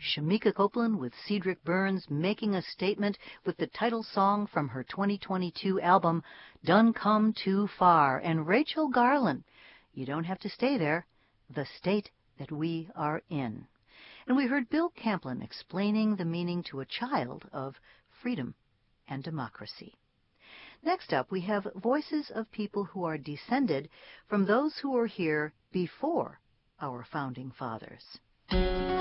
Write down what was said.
Shamika Copeland with Cedric Burns making a statement with the title song from her 2022 album, Done Come Too Far, and Rachel Garland, You Don't Have to Stay There, The State That We Are In. And we heard Bill Camplin explaining the meaning to a child of freedom and democracy. Next up, we have voices of people who are descended from those who were here before our founding fathers.